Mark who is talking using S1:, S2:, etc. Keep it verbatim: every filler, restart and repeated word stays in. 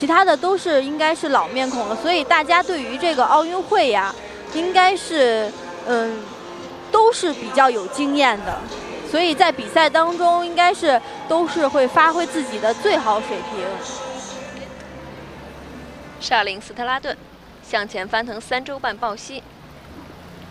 S1: 其他的都是应该是老面孔了，所以大家对于这个奥运会呀，应该是嗯都是比较有经验的，所以在比赛当中应该是都是会发挥自己的最好水平。
S2: 沙林斯特拉顿向前翻腾三周半抱膝。